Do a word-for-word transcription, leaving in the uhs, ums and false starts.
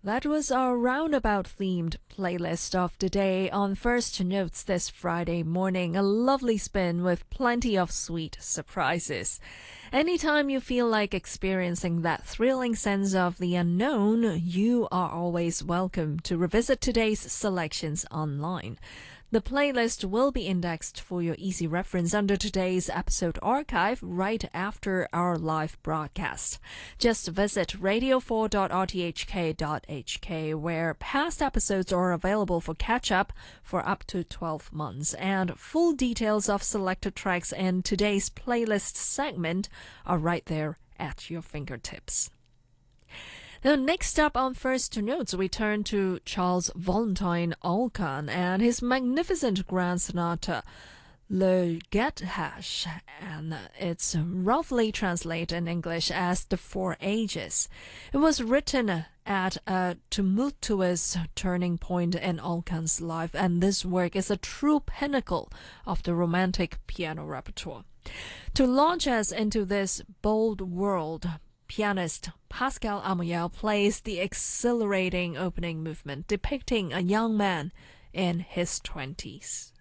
That was our roundabout-themed playlist of the day on First Notes this Friday morning. A lovely spin with plenty of sweet surprises. Anytime you feel like experiencing that thrilling sense of the unknown, you are always welcome to revisit today's selections online. The playlist will be indexed for your easy reference under today's episode archive right after our live broadcast. Just visit radio four dot r t h k dot h k where past episodes are available for catch-up for up to twelve months, and full details of selected tracks in today's playlist segment are right there at your fingertips. Now, next up on First Notes, we turn to Charles Valentine Alkan and his magnificent grand sonata, Le Ghethash, and it's roughly translated in English as The Four Ages. It was written at a tumultuous turning point in Alkan's life, and this work is a true pinnacle of the romantic piano repertoire. To launch us into this bold world, pianist Pascal Amoyal plays the exhilarating opening movement depicting a young man in his twenties.